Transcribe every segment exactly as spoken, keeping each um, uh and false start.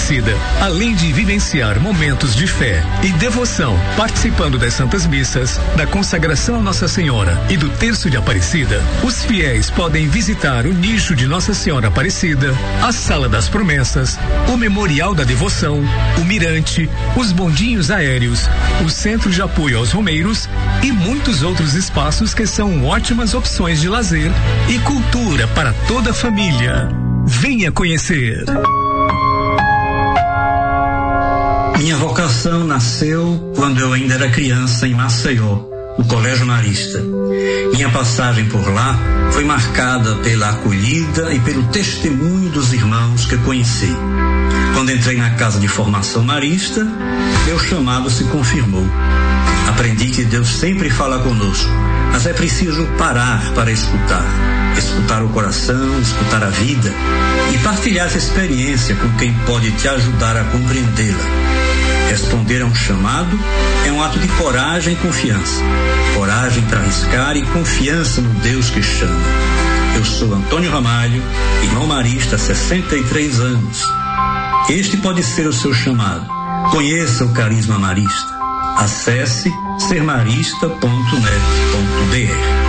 Aparecida. Além de vivenciar momentos de fé e devoção, participando das Santas Missas, da consagração a Nossa Senhora e do Terço de Aparecida, os fiéis podem visitar o nicho de Nossa Senhora Aparecida, a Sala das Promessas, o Memorial da Devoção, o Mirante, os bondinhos aéreos, o Centro de Apoio aos Romeiros e muitos outros espaços que são ótimas opções de lazer e cultura para toda a família. Venha conhecer. Minha vocação nasceu quando eu ainda era criança em Maceió, no Colégio Marista. Minha passagem por lá foi marcada pela acolhida e pelo testemunho dos irmãos que conheci. Quando entrei na casa de formação marista, meu chamado se confirmou. Aprendi que Deus sempre fala conosco, mas é preciso parar para escutar. Escutar o coração, escutar a vida e partilhar essa experiência com quem pode te ajudar a compreendê-la. Responder a um chamado é um ato de coragem e confiança. Coragem para arriscar e confiança no Deus que chama. Eu sou Antônio Ramalho, irmão marista há sessenta e três anos. Este pode ser o seu chamado. Conheça o carisma marista. Acesse ser marista ponto net ponto b r.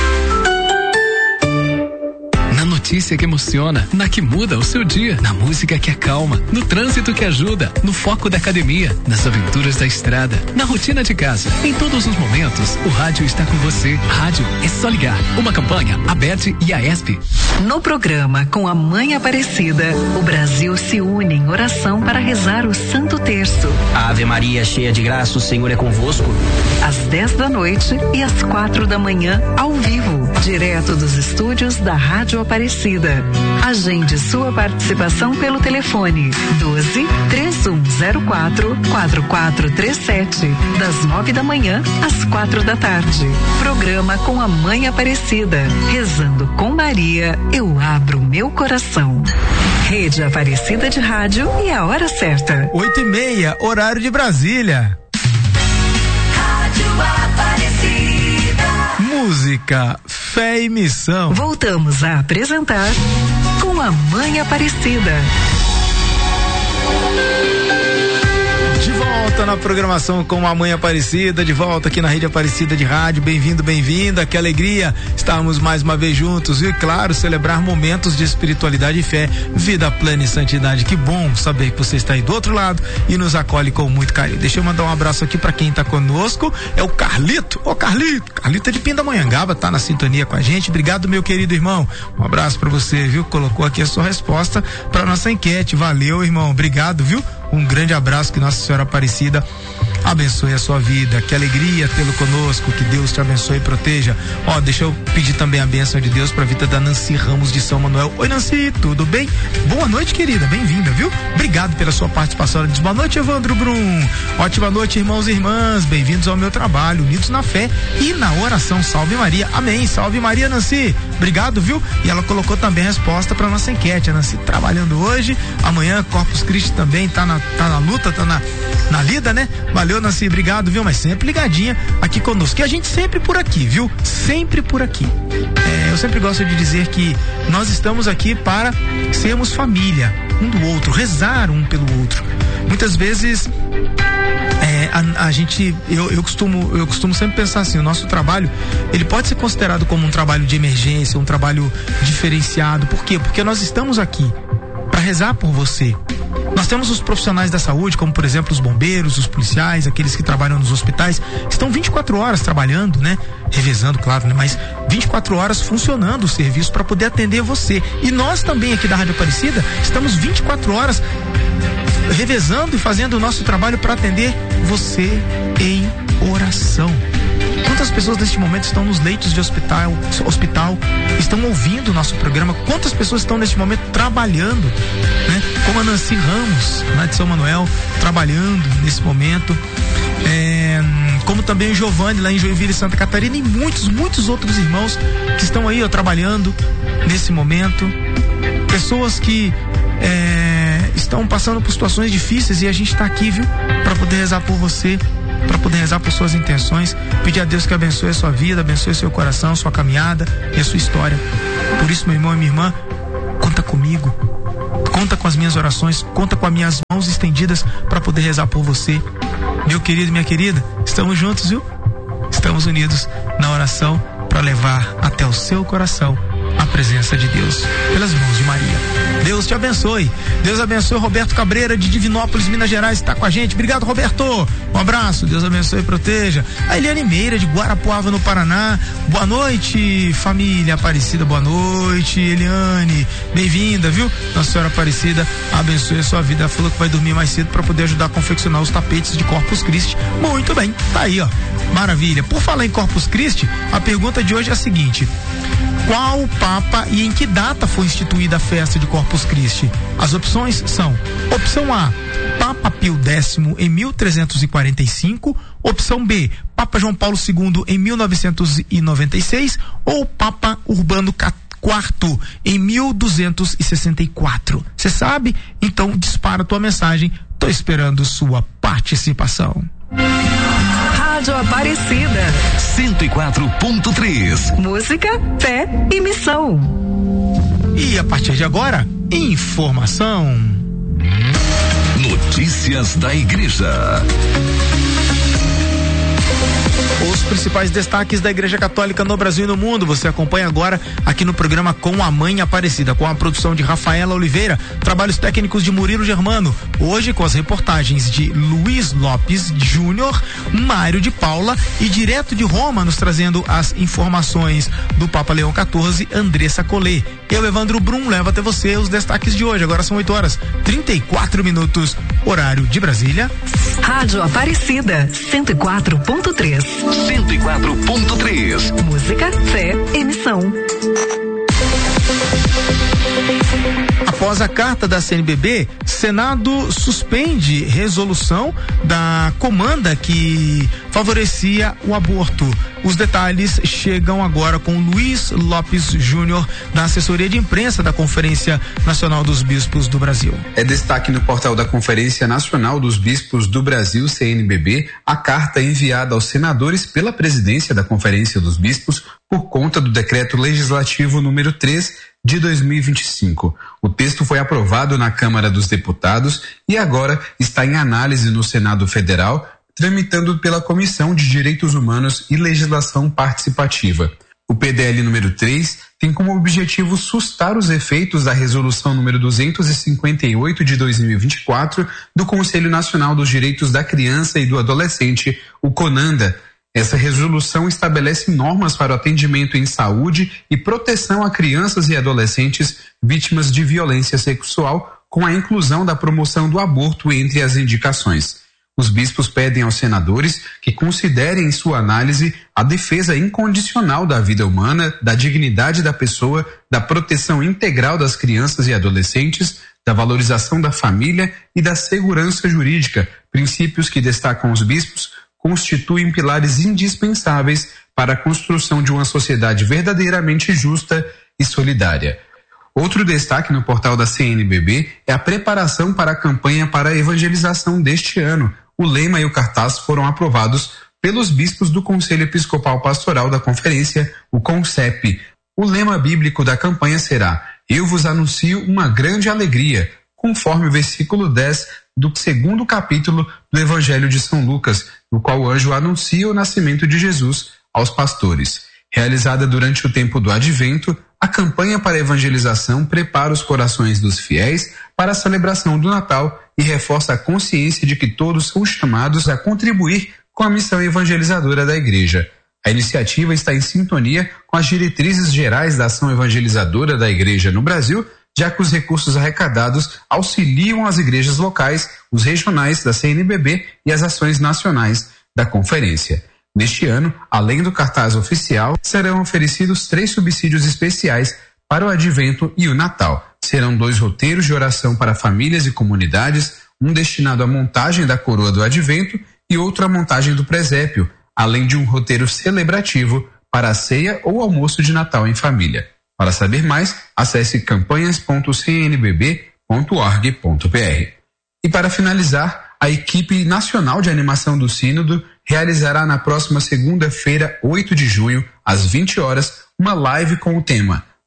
Notícia que emociona, na que muda o seu dia, na música que acalma, no trânsito que ajuda, no foco da academia, nas aventuras da estrada, na rotina de casa. Em todos os momentos, o rádio está com você. Rádio é só ligar. Uma campanha, a B E D e a E S P. No programa Com a Mãe Aparecida, o Brasil se une em oração para rezar o Santo Terço. Ave Maria, cheia de graça, o Senhor é convosco. Às dez da noite e às quatro da manhã, ao vivo, direto dos estúdios da Rádio Aparecida. Agende sua participação pelo telefone doze, três um zero quatro, quatro quatro três sete, das nove da manhã às quatro da tarde. Programa Com a Mãe Aparecida. Rezando com Maria, eu abro meu coração. Rede Aparecida de Rádio e a hora certa. Oito e meia, horário de Brasília. Rádio Aparecida. Música, fé e missão. Voltamos a apresentar Com a Mãe Aparecida. De volta na programação Com a Mãe Aparecida, de volta aqui na Rede Aparecida de Rádio. Bem-vindo, bem-vinda, que alegria estarmos mais uma vez juntos e, claro, celebrar momentos de espiritualidade e fé, vida plena e santidade. Que bom saber que você está aí do outro lado e nos acolhe com muito carinho. Deixa eu mandar um abraço aqui para quem está conosco, é o Carlito. Ô Carlito, Carlito é de Pindamonhangaba, tá na sintonia com a gente. Obrigado, meu querido irmão. Um abraço para você, viu? Colocou aqui a sua resposta para nossa enquete. Valeu, irmão. Obrigado, viu? Um grande abraço, que Nossa Senhora Aparecida abençoe a sua vida, que alegria tê-lo conosco, que Deus te abençoe e proteja. Ó, deixa eu pedir também a bênção de Deus para a vida da Nancy Ramos de São Manuel. Oi, Nancy, tudo bem? Boa noite, querida, bem-vinda, viu? Obrigado pela sua participação. Ela diz, boa noite, Evandro Brum. Ótima noite, irmãos e irmãs, bem-vindos ao meu trabalho, unidos na fé e na oração. Salve Maria, amém. Salve Maria, Nancy, obrigado, viu? E ela colocou também a resposta para nossa enquete. A Nancy trabalhando hoje, amanhã Corpus Christi também tá na, tá na luta, tá na, na lida, né? Valeu, Nancy, obrigado, viu? Mas sempre ligadinha aqui conosco. E a gente sempre por aqui, viu? Sempre por aqui. É, eu sempre gosto de dizer que nós estamos aqui para sermos família, um do outro, rezar um pelo outro. Muitas vezes é, a, a gente, eu, eu costumo, eu costumo sempre pensar assim, o nosso trabalho, ele pode ser considerado como um trabalho de emergência, um trabalho diferenciado. Por quê? Porque nós estamos aqui para rezar por você. Nós temos os profissionais da saúde, como por exemplo os bombeiros, os policiais, aqueles que trabalham nos hospitais, estão vinte e quatro horas trabalhando, né? Revezando, claro, né? Mas vinte e quatro horas funcionando o serviço para poder atender você. E nós também aqui da Rádio Aparecida estamos vinte e quatro horas revezando e fazendo o nosso trabalho para atender você em oração. Quantas pessoas neste momento estão nos leitos de hospital, hospital, estão ouvindo o nosso programa? Quantas pessoas estão neste momento trabalhando, né? Como a Nancy Ramos, né, de São Manuel, trabalhando nesse momento, é, como também o Giovanni lá em Joinville, Santa Catarina, e muitos, muitos outros irmãos que estão aí, ó, trabalhando nesse momento. Pessoas que é, estão passando por situações difíceis e a gente está aqui, viu, para poder rezar por você, para poder rezar por suas intenções, pedir a Deus que abençoe a sua vida, abençoe o seu coração, a sua caminhada e a sua história. Por isso, meu irmão e minha irmã, conta comigo, Conta com as minhas orações, conta com as minhas mãos estendidas para poder rezar por você. Meu querido, minha querida, estamos juntos, viu? Estamos unidos na oração para levar até o seu coração a presença de Deus, pelas mãos de Maria. Deus te abençoe. Deus abençoe Roberto Cabreira de Divinópolis, Minas Gerais, está com a gente. Obrigado, Roberto. Um abraço. Deus abençoe e proteja. A Eliane Meira de Guarapuava, no Paraná. Boa noite, família Aparecida. Boa noite, Eliane. Bem-vinda, viu? Nossa Senhora Aparecida abençoe a sua vida. Ela falou que vai dormir mais cedo para poder ajudar a confeccionar os tapetes de Corpus Christi. Muito bem. Tá aí, ó. Maravilha. Por falar em Corpus Christi, a pergunta de hoje é a seguinte: qual Papa e em que data foi instituída a festa de Corpus Christi? As opções são: opção A, Papa Pio Décimo em mil trezentos e quarenta e cinco, opção B, Papa João Paulo Segundo em mil novecentos e noventa e seis ou Papa Urbano Quarto em mil duzentos e sessenta e quatro. Você sabe? Então dispara tua mensagem. Tô esperando sua participação. Rádio Aparecida cento e quatro ponto três. Música, fé e missão. E a partir de agora, informação. Notícias da Igreja. Os principais destaques da Igreja Católica no Brasil e no mundo você acompanha agora aqui no programa Com a Mãe Aparecida, com a produção de Rafaela Oliveira, trabalhos técnicos de Murilo Germano, hoje com as reportagens de Luiz Lopes Júnior, Mário de Paula e direto de Roma nos trazendo as informações do Papa Leão quatorze, Andressa Collet. Eu, Evandro Brum, levo até você os destaques de hoje. Agora são oito horas trinta e quatro minutos, horário de Brasília. Rádio Aparecida cento e quatro ponto três. cento e quatro ponto três. Música, fé, emissão. Após a carta da C N B B, Senado suspende resolução da comanda que favorecia o aborto. Os detalhes chegam agora com Luiz Lopes Júnior, da assessoria de imprensa da Conferência Nacional dos Bispos do Brasil. É destaque no portal da Conferência Nacional dos Bispos do Brasil, C N B B, a carta enviada aos senadores pela presidência da Conferência dos Bispos por conta do decreto legislativo número três de dois mil e vinte e cinco. O texto foi aprovado na Câmara dos Deputados e agora está em análise no Senado Federal, tramitando pela Comissão de Direitos Humanos e Legislação Participativa. O P D L número três tem como objetivo sustar os efeitos da resolução número duzentos e cinquenta e oito de dois mil e vinte e quatro do Conselho Nacional dos Direitos da Criança e do Adolescente, o CONANDA. Essa resolução estabelece normas para o atendimento em saúde e proteção a crianças e adolescentes vítimas de violência sexual, com a inclusão da promoção do aborto entre as indicações. Os bispos pedem aos senadores que considerem em sua análise a defesa incondicional da vida humana, da dignidade da pessoa, da proteção integral das crianças e adolescentes, da valorização da família e da segurança jurídica, princípios que, destacam os bispos, constituem pilares indispensáveis para a construção de uma sociedade verdadeiramente justa e solidária. Outro destaque no portal da C N B B é a preparação para a campanha para a evangelização deste ano. O lema e o cartaz foram aprovados pelos bispos do Conselho Episcopal Pastoral da Conferência, o CONCEP. O lema bíblico da campanha será: Eu vos anuncio uma grande alegria, conforme o versículo dez do segundo capítulo do Evangelho de São Lucas, no qual o anjo anuncia o nascimento de Jesus aos pastores. Realizada durante o tempo do Advento, a campanha para a evangelização prepara os corações dos fiéis para a celebração do Natal e reforça a consciência de que todos são chamados a contribuir com a missão evangelizadora da Igreja. A iniciativa está em sintonia com as diretrizes gerais da ação evangelizadora da Igreja no Brasil, já que os recursos arrecadados auxiliam as igrejas locais, os regionais da C N B B e as ações nacionais da Conferência. Neste ano, além do cartaz oficial, serão oferecidos três subsídios especiais para o Advento e o Natal. Serão dois roteiros de oração para famílias e comunidades, um destinado à montagem da coroa do Advento e outro à montagem do presépio, além de um roteiro celebrativo para a ceia ou almoço de Natal em família. Para saber mais, acesse campanhas ponto c n b b ponto org ponto b r. E para finalizar, a equipe nacional de animação do Sínodo realizará na próxima segunda-feira, oito de junho, às vinte horas, uma live com o tema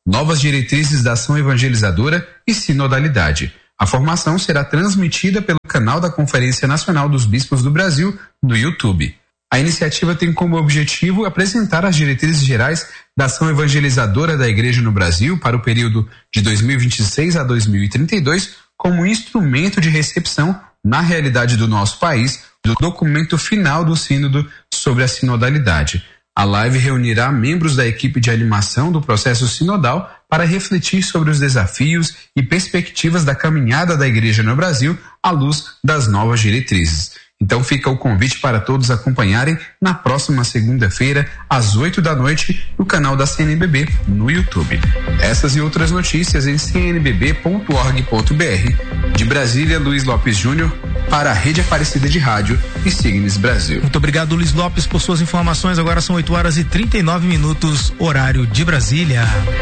novas diretrizes da ação evangelizadora e sinodalidade. A formação será transmitida pelo canal da Conferência Nacional dos Bispos do Brasil no YouTube. A iniciativa tem como objetivo apresentar as diretrizes gerais da ação evangelizadora da Igreja no Brasil para o período de dois mil e vinte e seis a dois mil e trinta e dois como instrumento de recepção na realidade do nosso país do documento final do Sínodo sobre a sinodalidade. A live reunirá membros da equipe de animação do processo sinodal para refletir sobre os desafios e perspectivas da caminhada da Igreja no Brasil à luz das novas diretrizes. Então fica o convite para todos acompanharem na próxima segunda-feira, às oito da noite, no canal da C N B B no YouTube. Essas e outras notícias em c n b b ponto org ponto b r. De Brasília, Luiz Lopes Júnior, para a Rede Aparecida de Rádio e Signes Brasil. Muito obrigado, Luiz Lopes, por suas informações. Agora são oito horas e trinta e nove minutos, horário de Brasília.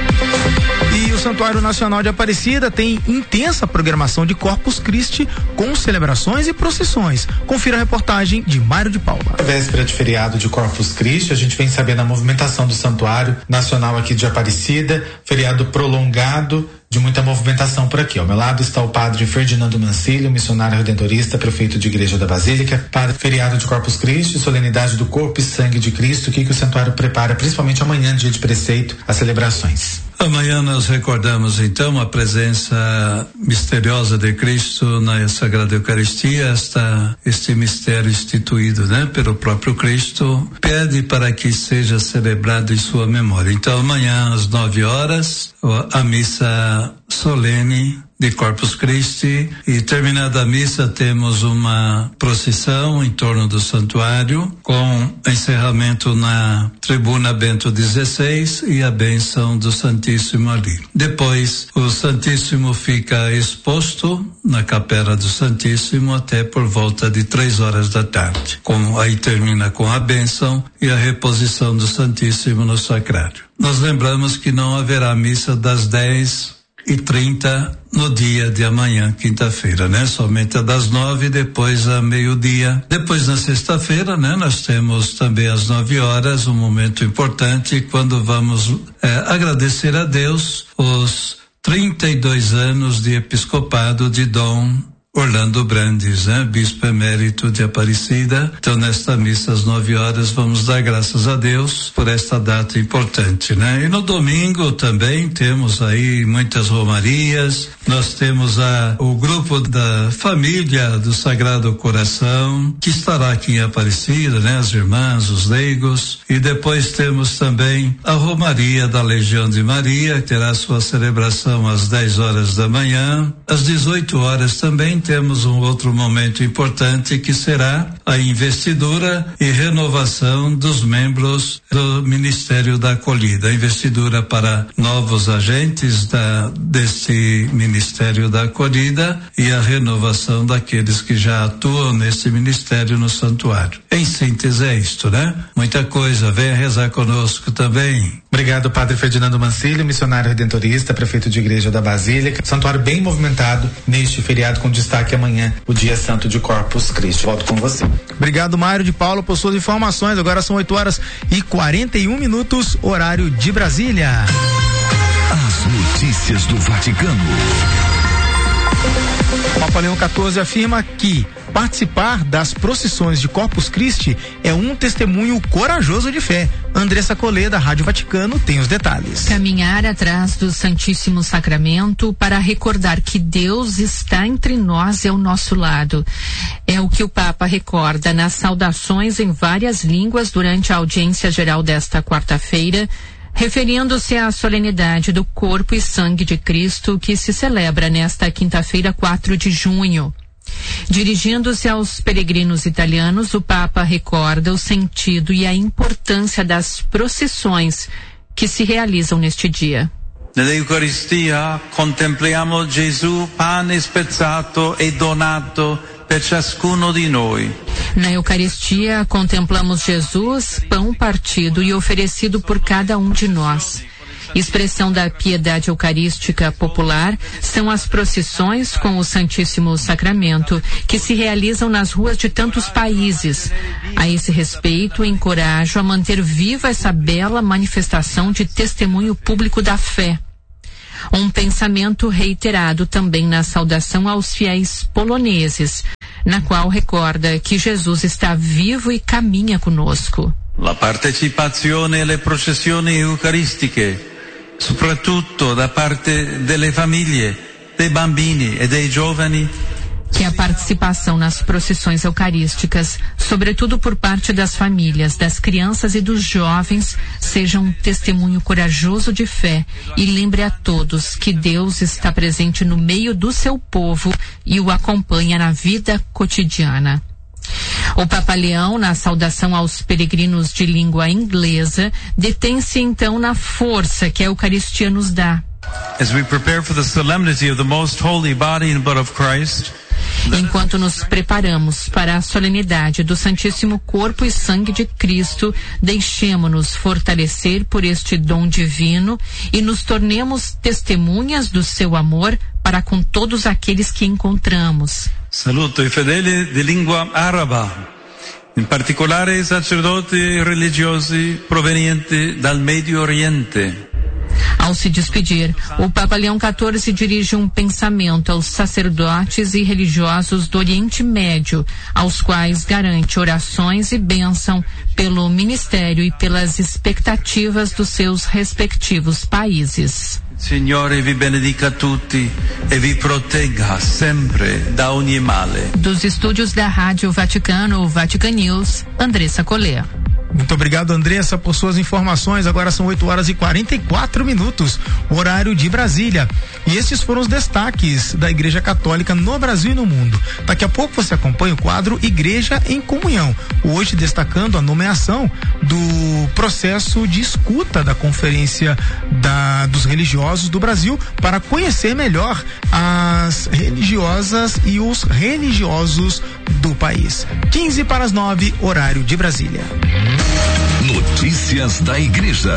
E o Santuário Nacional de Aparecida tem intensa programação de Corpus Christi com celebrações e procissões. Confira a reportagem de Mário de Paula. Na véspera de feriado de Corpus Christi, a gente vem sabendo a movimentação do Santuário Nacional aqui de Aparecida, feriado prolongado, de muita movimentação por aqui. Ao meu lado está o padre Ferdinando Mancilio, missionário redentorista, prefeito de Igreja da Basílica. Padre, feriado de Corpus Christi, solenidade do corpo e sangue de Cristo, o que, que o santuário prepara, principalmente amanhã, dia de preceito, as celebrações? Amanhã nós recordamos então a presença misteriosa de Cristo na Sagrada Eucaristia, esta, este mistério instituído, né, pelo próprio Cristo, pede para que seja celebrado em sua memória. Então amanhã às nove horas, a missa solene de Corpus Christi, e terminada a missa temos uma procissão em torno do santuário com encerramento na tribuna Bento dezesseis e a bênção do Santíssimo ali. Depois o Santíssimo fica exposto na capela do Santíssimo até por volta de três horas da tarde. Com, aí termina com a bênção e a reposição do Santíssimo no sacrário. Nós lembramos que não haverá missa das dez e trinta no dia de amanhã, quinta-feira, né? Somente a das nove, depois a meio-dia. Depois na sexta-feira, né? Nós temos também às nove horas um momento importante quando vamos é, agradecer a Deus os trinta e dois anos de episcopado de Dom Orlando Brandes, né? Bispo emérito de Aparecida. Então, nesta missa às nove horas, vamos dar graças a Deus por esta data importante, né? E no domingo também temos aí muitas romarias. Nós temos a, o grupo da família do Sagrado Coração, que estará aqui em Aparecida, né? As irmãs, os leigos. E depois temos também a romaria da Legião de Maria, que terá sua celebração às dez horas da manhã. Às dezoito horas também temos um outro momento importante, que será a investidura e renovação dos membros do Ministério da Acolhida. A investidura para novos agentes da, deste Ministério da Acolhida e a renovação daqueles que já atuam neste ministério no santuário. Em síntese é isto, né? Muita coisa. Venha rezar conosco também. Obrigado, Padre Ferdinando Mancilio, missionário redentorista, prefeito de Igreja da Basílica. Santuário bem movimentado neste feriado, com destaque amanhã, o Dia Santo de Corpus Christi. Volto com você. Obrigado, Mário de Paulo, por suas informações. Agora são oito horas e quarenta e um minutos, horário de Brasília. As notícias do Vaticano. O Papa Leão quatorze afirma que participar das procissões de Corpus Christi é um testemunho corajoso de fé. Andressa Colê, da Rádio Vaticano, tem os detalhes. Caminhar atrás do Santíssimo Sacramento para recordar que Deus está entre nós e ao nosso lado. É o que o Papa recorda nas saudações em várias línguas durante a audiência geral desta quarta-feira, referindo-se à solenidade do corpo e sangue de Cristo, que se celebra nesta quinta-feira, quatro de junho. Dirigindo-se aos peregrinos italianos, o Papa recorda o sentido e a importância das procissões que se realizam neste dia. Nella Eucaristia contempliamo Gesù pane spezzato e donato per ciascuno di noi. Na Eucaristia contemplamos Jesus, pão partido e oferecido por cada um de nós. Expressão da piedade eucarística popular são as procissões com o Santíssimo Sacramento, que se realizam nas ruas de tantos países. A esse respeito, encorajo a manter viva essa bela manifestação de testemunho público da fé. Um pensamento reiterado também na saudação aos fiéis poloneses, na qual recorda que Jesus está vivo e caminha conosco. La partecipazione alle processioni eucaristiche, soprattutto da parte delle famiglie, dei bambini e dei giovani. Que a participação nas procissões eucarísticas, sobretudo por parte das famílias, das crianças e dos jovens, seja um testemunho corajoso de fé e lembre a todos que Deus está presente no meio do seu povo e o acompanha na vida cotidiana. O Papa Leão, na saudação aos peregrinos de língua inglesa, detém-se então na força que a Eucaristia nos dá. As we prepare for the solemnity of the most holy body and blood of Christ, enquanto nos preparamos para a solenidade do Santíssimo Corpo e Sangue de Cristo, deixemo-nos fortalecer por este dom divino e nos tornemos testemunhas do seu amor para com todos aqueles que encontramos. Saluto i fedeli di lingua araba, in particolare i sacerdoti religiosi provenienti dal Medio Oriente. Ao se despedir, o Papa Leão quatorze dirige um pensamento aos sacerdotes e religiosos do Oriente Médio, aos quais garante orações e bênção pelo ministério e pelas expectativas dos seus respectivos países. Signore vi benedica tutti e vi protegga sempre da ogni male. Dos estúdios da Rádio Vaticano, Vatican News, Andressa Collet. Muito obrigado, Andressa, por suas informações. Agora são oito horas e quarenta e quatro minutos, horário de Brasília. E esses foram os destaques da Igreja Católica no Brasil e no mundo. Daqui a pouco você acompanha o quadro Igreja em Comunhão. Hoje destacando a nomeação do processo de escuta da Conferência da, dos Religiosos do Brasil para conhecer melhor as religiosas e os religiosos do país. quinze para as nove, horário de Brasília. Notícias da Igreja.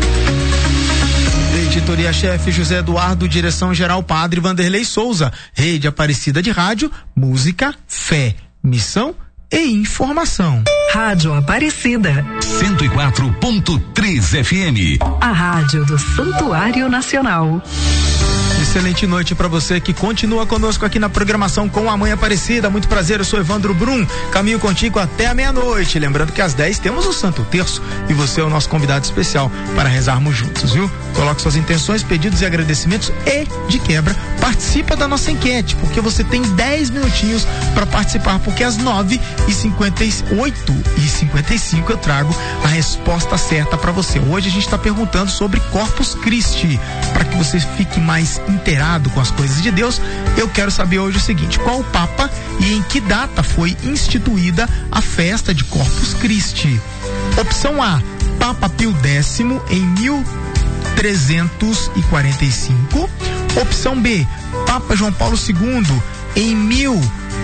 Editoria-chefe José Eduardo, direção-geral Padre Vanderlei Souza, Rede Aparecida de Rádio, Música, Fé, Missão e Informação. Rádio Aparecida. cento e quatro ponto três F M. A rádio do Santuário Nacional. Excelente noite para você que continua conosco aqui na programação com a Mãe Aparecida. Muito prazer, eu sou Evandro Brum. Caminho contigo até a meia-noite. Lembrando que às dez temos o Santo Terço e você é o nosso convidado especial para rezarmos juntos, viu? Coloque suas intenções, pedidos e agradecimentos e, de quebra, participa da nossa enquete, porque você tem dez minutinhos para participar, porque às nove e cinquenta e oito e cinquenta e cinco eu trago a resposta certa para você. Hoje a gente está perguntando sobre Corpus Christi. Para que você fique mais inteirado com as coisas de Deus, eu quero saber hoje o seguinte: qual o Papa e em que data foi instituída a festa de Corpus Christi? Opção A, Papa Pio Décimo em mil trezentos e quarenta e cinco. Opção B, Papa João Paulo Segundo em mil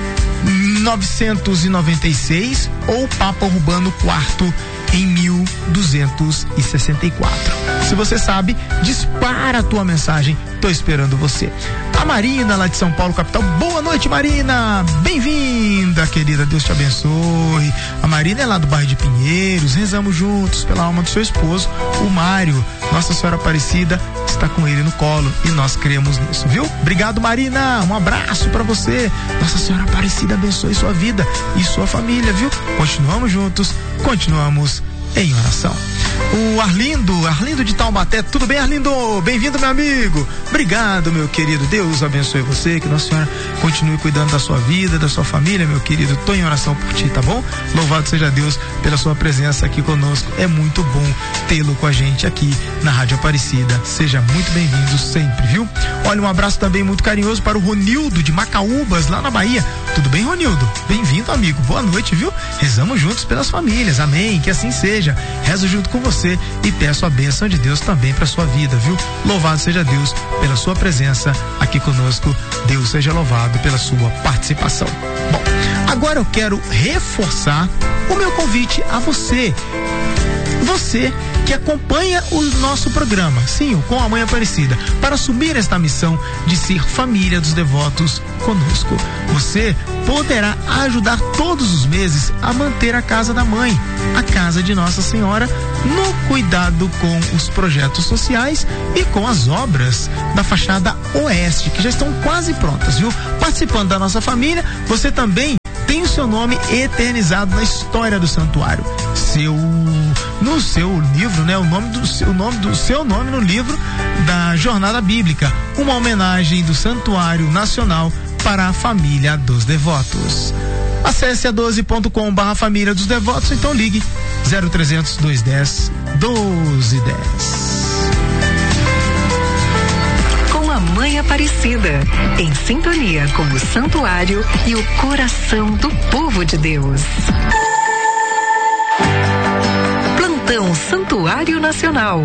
novecentos e noventa e seis ou Papa Urbano Quarto em mil duzentos e sessenta e quatro. Se você sabe, dispara a tua mensagem, tô esperando você. A Marina, lá de São Paulo, capital. Boa noite, Marina, bem-vinda, querida, Deus te abençoe. A Marina é lá do bairro de Pinheiros. Rezamos juntos pela alma do seu esposo, o Mário. Nossa Senhora Aparecida está com ele no colo e nós cremos nisso, viu? Obrigado, Marina, um abraço pra você. Nossa Senhora Aparecida abençoe sua vida e sua família, viu? Continuamos juntos, continuamos em oração. O Arlindo, Arlindo de Taubaté, tudo bem, Arlindo? Bem-vindo, meu amigo. Obrigado, meu querido. Deus abençoe você, que Nossa Senhora continue cuidando da sua vida, da sua família, meu querido. Tô em oração por ti, tá bom? Louvado seja Deus pela sua presença aqui conosco. É muito bom tê-lo com a gente aqui na Rádio Aparecida. Seja muito bem-vindo sempre, viu? Olha, um abraço também muito carinhoso para o Ronildo de Macaúbas, lá na Bahia. Tudo bem, Ronildo? Bem-vindo, amigo. Boa noite, viu? Rezamos juntos pelas famílias. Amém. Que assim seja. Rezo junto com você e peço a bênção de Deus também para sua vida, viu? Louvado seja Deus pela sua presença aqui conosco. Deus seja louvado pela sua participação. Bom, agora eu quero reforçar o meu convite a você. Você que acompanha o nosso programa, sim, o Com a Mãe Aparecida, para assumir esta missão de ser família dos devotos conosco. Você poderá ajudar todos os meses a manter a Casa da Mãe, a Casa de Nossa Senhora, no cuidado com os projetos sociais e com as obras da fachada oeste, que já estão quase prontas, viu? Participando da nossa família, você também tem o seu nome eternizado na história do santuário. Seu, no seu livro, né? O nome do seu nome do seu nome no livro da Jornada Bíblica, uma homenagem do Santuário Nacional para a família dos devotos. Acesse a doze ponto com barra família dos devotos, então ligue zero trezentos, duzentos e dez, doze dez. Com a Mãe Aparecida, em sintonia com o santuário e o coração do povo de Deus. Plantão Santuário Nacional.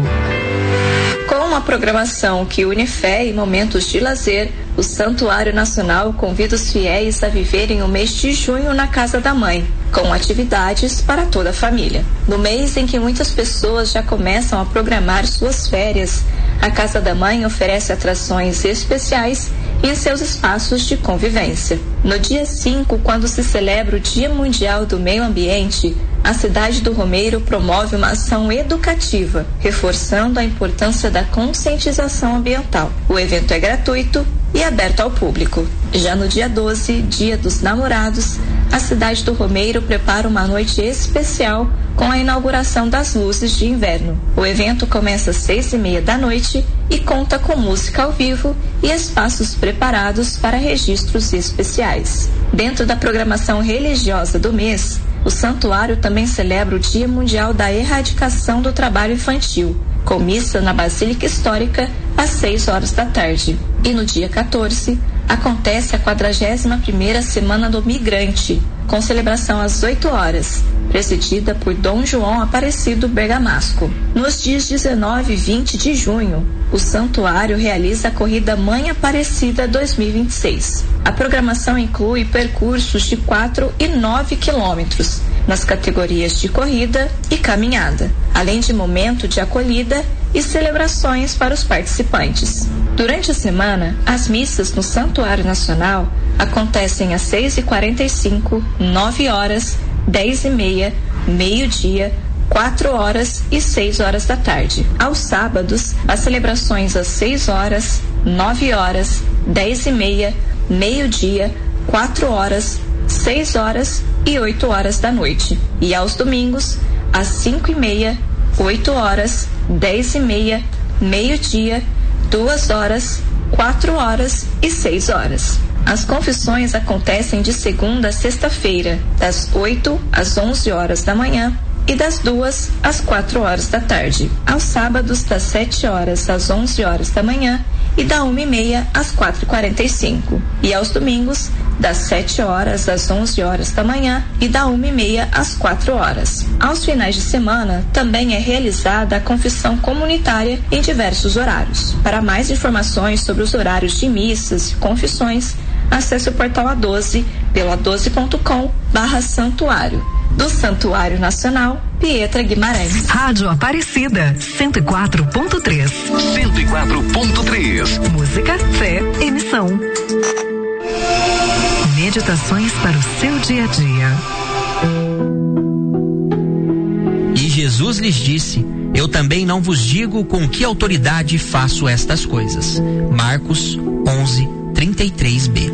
Com uma programação que une fé e momentos de lazer, o Santuário Nacional convida os fiéis a viverem o mês de junho na Casa da Mãe, com atividades para toda a família. No mês em que muitas pessoas já começam a programar suas férias, a Casa da Mãe oferece atrações especiais em seus espaços de convivência. No dia cinco, quando se celebra o Dia Mundial do Meio Ambiente, a cidade do Romeiro promove uma ação educativa, reforçando a importância da conscientização ambiental. O evento é gratuito e aberto ao público. Já no dia doze, Dia dos Namorados, a cidade do Romeiro prepara uma noite especial com a inauguração das luzes de inverno. O evento começa às seis e meia da noite e conta com música ao vivo e espaços preparados para registros especiais. Dentro da programação religiosa do mês, o santuário também celebra o Dia Mundial da Erradicação do Trabalho Infantil, com missa na Basílica Histórica às seis horas da tarde. E no dia quatorze, acontece a quadragésima primeira Semana do Migrante, com celebração às oito horas, presidida por Dom João Aparecido Bergamasco. Nos dias dezenove e vinte de junho, o santuário realiza a Corrida Mãe Aparecida dois mil e vinte e seis. A programação inclui percursos de quatro e nove quilômetros, nas categorias de corrida e caminhada, além de momento de acolhida e celebrações para os participantes. Durante a semana, as missas no Santuário Nacional acontecem às seis e quarenta e cinco, nove horas, dez e meia, meio-dia, quatro horas e seis horas da tarde. Aos sábados, as celebrações às seis horas, nove horas, dez e meia, meio-dia, quatro horas, seis horas e oito horas da noite. E aos domingos, às cinco e meia, oito horas, dez e meia, meio-dia, duas horas, quatro horas e seis horas. As confissões acontecem de segunda a sexta-feira, das oito às onze horas da manhã e das duas às quatro horas da tarde. Aos sábados, das sete horas às onze horas da manhã e da uma e meia às quatro e quarenta e cinco. E aos domingos, das sete horas às onze horas da manhã e da uma e meia às quatro horas. Aos finais de semana, também é realizada a confissão comunitária em diversos horários. Para mais informações sobre os horários de missas e confissões, acesse o portal A doze pelo a doze ponto com barra santuário. Do Santuário Nacional, Pietra Guimarães. Rádio Aparecida, cento e quatro ponto três. cento e quatro ponto três. Música, fé, emissão. Meditações para o seu dia a dia. E Jesus lhes disse: eu também não vos digo com que autoridade faço estas coisas. Marcos onze, trinta e três b.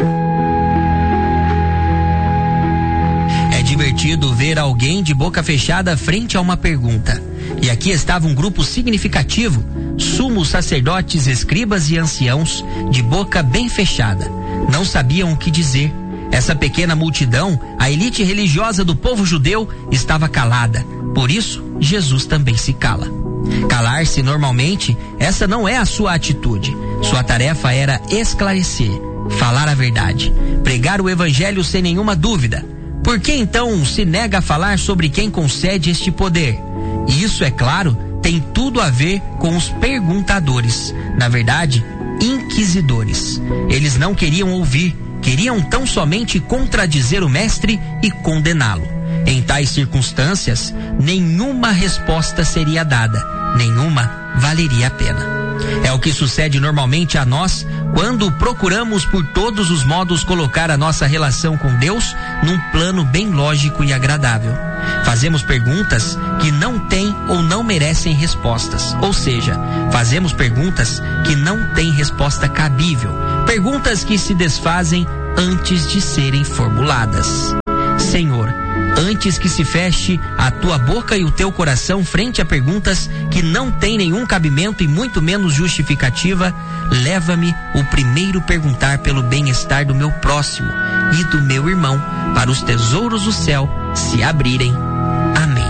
É divertido ver alguém de boca fechada frente a uma pergunta. E aqui estava um grupo significativo, sumos sacerdotes, escribas e anciãos, de boca bem fechada. Não sabiam o que dizer. Essa pequena multidão, a elite religiosa do povo judeu, estava calada. Por isso, Jesus também se cala. Calar-se normalmente, essa não é a sua atitude. Sua tarefa era esclarecer, falar a verdade, pregar o evangelho sem nenhuma dúvida. Por que então se nega a falar sobre quem concede este poder? E isso, é claro, tem tudo a ver com os perguntadores, na verdade, inquisidores. Eles não queriam ouvir, queriam tão somente contradizer o mestre e condená-lo. Em tais circunstâncias, nenhuma resposta seria dada, nenhuma valeria a pena. É o que sucede normalmente a nós quando procuramos por todos os modos colocar a nossa relação com Deus num plano bem lógico e agradável. Fazemos perguntas que não têm ou não merecem respostas, ou seja, fazemos perguntas que não têm resposta cabível, perguntas que se desfazem antes de serem formuladas. Senhor, antes que se feche a tua boca e o teu coração frente a perguntas que não têm nenhum cabimento e muito menos justificativa, leva-me o primeiro perguntar pelo bem-estar do meu próximo e do meu irmão, para os tesouros do céu se abrirem. Amém.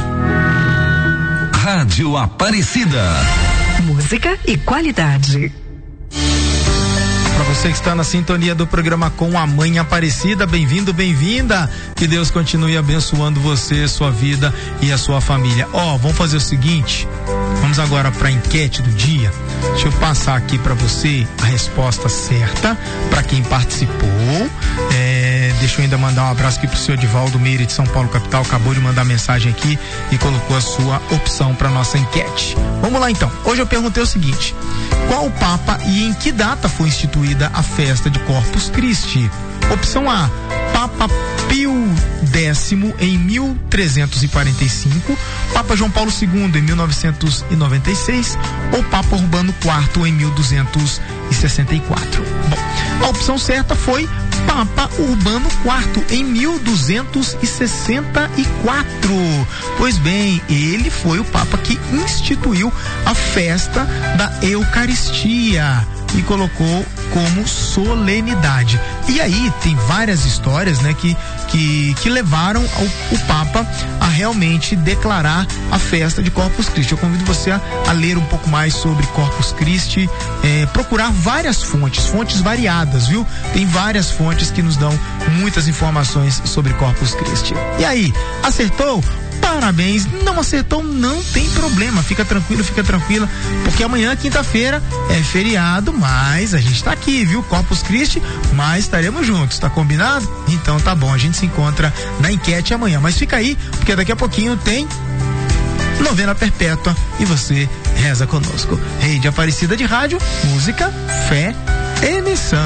Rádio Aparecida. Música e qualidade. Para você que está na sintonia do programa Com a Mãe Aparecida, bem-vindo, bem-vinda. Que Deus continue abençoando você, sua vida e a sua família. Ó, oh, vamos fazer o seguinte, vamos agora para a enquete do dia. Deixa eu passar aqui para você a resposta certa para quem participou. É, deixa eu ainda mandar um abraço aqui pro senhor Edivaldo Meire de São Paulo capital, acabou de mandar mensagem aqui e colocou a sua opção para nossa enquete. Vamos lá então. Hoje eu perguntei o seguinte: qual o Papa e em que data foi instituída a festa de Corpus Christi? Opção A, Papa Pio Décimo em mil trezentos e quarenta e cinco, Papa João Paulo segundo em mil novecentos e noventa e seis ou Papa Urbano quarto em mil duzentos e sessenta e quatro. Bom, a opção certa foi Papa Urbano quarto em mil duzentos e sessenta e quatro. Pois bem, ele foi o Papa que instituiu a festa da Eucaristia e colocou como solenidade. E aí tem várias histórias, né, que que, que levaram ao, o Papa a realmente declarar a festa de Corpus Christi. Eu convido você a, a ler um pouco mais sobre Corpus Christi, é, procurar várias fontes, fontes variadas, viu? Tem várias fontes que nos dão muitas informações sobre Corpus Christi. E aí, acertou? Parabéns. Não acertou, não tem problema, fica tranquilo, fica tranquila, porque amanhã, quinta-feira, é feriado, mas a gente tá aqui, viu? Corpus Christi, mas estaremos juntos, tá combinado? Então tá bom, a gente se encontra na enquete amanhã, mas fica aí, porque daqui a pouquinho tem Novena Perpétua e você reza conosco. Rede Aparecida de Rádio, música, fé, emissão.